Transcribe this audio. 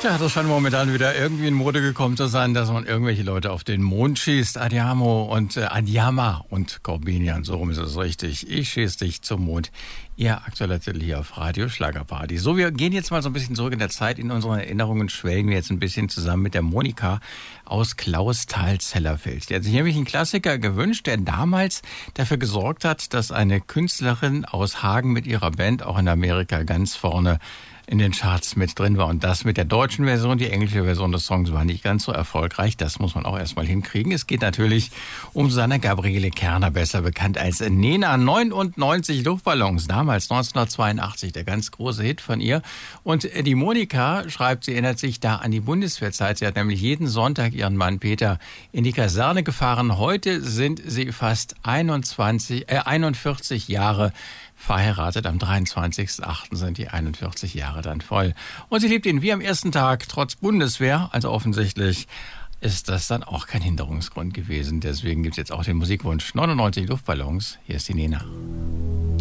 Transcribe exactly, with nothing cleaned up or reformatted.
Ja, das scheint momentan wieder irgendwie in Mode gekommen zu sein, dass man irgendwelche Leute auf den Mond schießt. Andiamo und äh, Andiama und Corbinian, so rum ist es richtig. Ich schieß dich zum Mond. Ihr aktueller Titel hier auf Radio Schlagerparty. So, wir gehen jetzt mal so ein bisschen zurück in der Zeit. In unseren Erinnerungen schwelgen wir jetzt ein bisschen zusammen mit der Monika aus Clausthal-Zellerfeld. Die hat sich nämlich einen Klassiker gewünscht, der damals dafür gesorgt hat, dass eine Künstlerin aus Hagen mit ihrer Band auch in Amerika ganz vorne in den Charts mit drin war. Und das mit der deutschen Version. Die englische Version des Songs war nicht ganz so erfolgreich. Das muss man auch erstmal hinkriegen. Es geht natürlich um Susanne Gabriele Kerner, besser bekannt als Nena. neunundneunzig Luftballons, damals neunzehnhundertzweiundachtzig, der ganz große Hit von ihr. Und die Monika schreibt, sie erinnert sich da an die Bundeswehrzeit. Sie hat nämlich jeden Sonntag ihren Mann Peter in die Kaserne gefahren. Heute sind sie fast einundzwanzig, äh, einundvierzig Jahre verheiratet. Am dreiundzwanzigsten achten sind die einundvierzig Jahre dann voll. Und sie liebt ihn wie am ersten Tag, trotz Bundeswehr. Also offensichtlich ist das dann auch kein Hinderungsgrund gewesen. Deswegen gibt es jetzt auch den Musikwunsch neunundneunzig Luftballons. Hier ist die Nena.